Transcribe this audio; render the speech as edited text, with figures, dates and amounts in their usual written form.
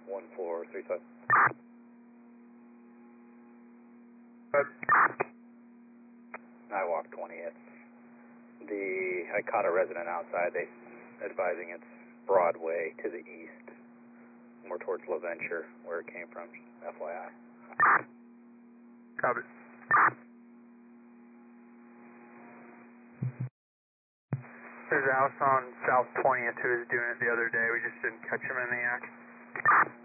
1437. I walked 20. I caught a resident outside. They advising it's Broadway to the east, more towards LaVenture, where it came from. FYI. Copy. There's a house on South 20th who was doing it the other day. We just didn't catch him in the act.